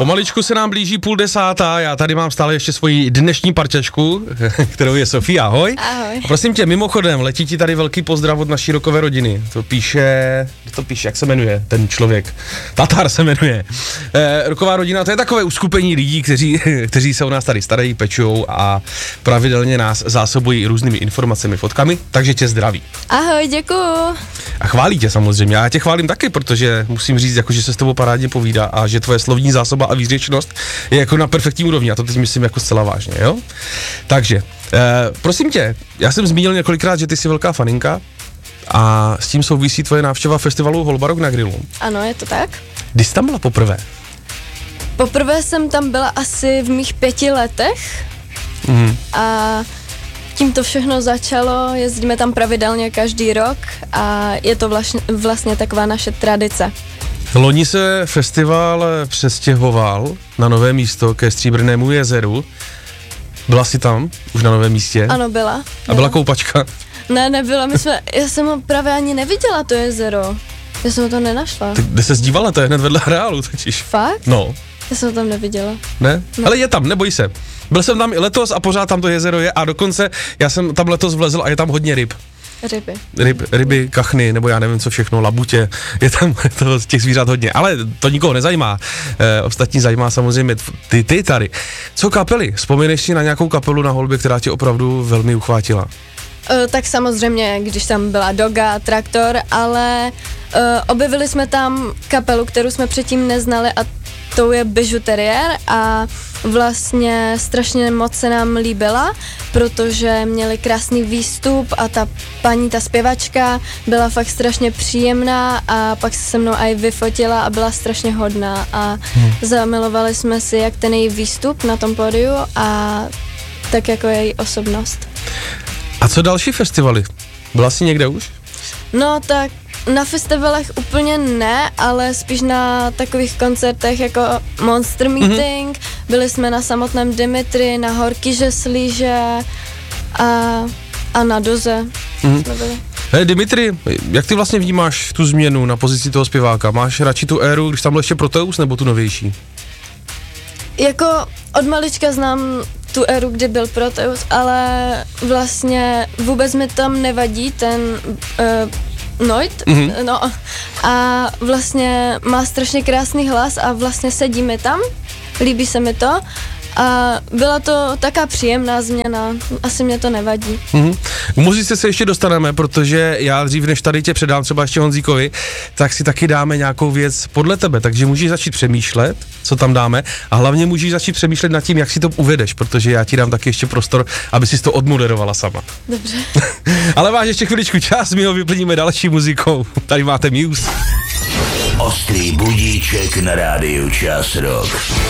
Pomaličku se nám blíží 9:30, já tady mám stále ještě svoji dnešní parťačku, kterou je Sofie, ahoj. Ahoj. A prosím tě, mimochodem, letí ti tady velký pozdrav od naší rockové rodiny. To píše, jak se jmenuje ten člověk? Tatar se jmenuje. Rocková rodina, to je takové uskupení lidí, kteří se o nás tady starají, pečujou a pravidelně nás zásobují různými informacemi, fotkami, takže tě zdraví. Ahoj, děkuju. A chválí tě samozřejmě, já tě chválím taky, protože musím říct, jako, že se s tebou parádně povídá a že tvoje slovní zásoba a výřečnost je jako na perfektní úrovni a to teď myslím jako zcela vážně, jo? Takže, prosím tě, já jsem zmínil několikrát, že ty jsi velká faninka a s tím souvisí tvoje návštěva festivalu Holbarok na grilu. Ano, je to tak. Kdy jsi tam byla poprvé? Poprvé jsem tam byla asi v mých 5 letech a tím to všechno začalo, jezdíme tam pravidelně každý rok a je to vlastně taková naše tradice. Loni se festival přestěhoval na nové místo ke Stříbrnému jezeru. Byla jsi tam už na novém místě? Ano, byla. A byla koupačka? Ne, nebyla, já jsem ho právě ani neviděla, to jezero. Já jsem ho tam nenašla. Ty, kde se zdívala, to je hned vedle areálu totiž. Fakt? No. Já jsem ho tam neviděla. Ne? Ale je tam, neboj se. Byl jsem tam i letos a pořád tam to jezero je a dokonce já jsem tam letos vlezl a je tam hodně ryb. Ryby, kachny, nebo já nevím co všechno, labutě, je tam těch zvířat hodně, ale to nikoho nezajímá. Ostatní zajímá samozřejmě ty tady. Co kapely? Vzpomeneš si na nějakou kapelu na Holbě, která tě opravdu velmi uchvátila? Tak samozřejmě, když tam byla Doga, Traktor, ale objevili jsme tam kapelu, kterou jsme předtím neznali a tou je Bižuteriér a vlastně strašně moc se nám líbila, protože měli krásný výstup a ta zpěvačka byla fakt strašně příjemná a pak se mnou i vyfotila a byla strašně hodná a zamilovali jsme si jak ten její výstup na tom pódiu a tak jako její osobnost. A co další festivaly? Byla jsi někde už? No tak na festivalech úplně ne, ale spíš na takových koncertech jako Monster Meeting, byli jsme na samotném Dimitri, na Horký Žeslíže a na Doze jsme byli. Hej Dimitri, jak ty vlastně vnímáš tu změnu na pozici toho zpěváka? Máš radši tu éru, když tam byl ještě Proteus, nebo tu novější? Jako od malička znám tu éru, kdy byl Proteus, ale vlastně vůbec mi tam nevadí ten Noit, no a vlastně má strašně krásný hlas a vlastně sedí mi tam, líbí se mi to a byla to taká příjemná změna, asi mě to nevadí. K muzice se ještě dostaneme, protože já dřív, než tady tě předám třeba ještě Honzíkovi, tak si taky dáme nějakou věc podle tebe, takže můžeš začít přemýšlet, co tam dáme a hlavně můžeš začít přemýšlet nad tím, jak si to uvedeš, protože já ti dám taky ještě prostor, aby si to odmoderovala sama. Dobře. Ale máš ještě chviličku čas, my ho vyplníme další muzikou. Tady máte Muse. Ostrý budíček na rádiu Čas Rock.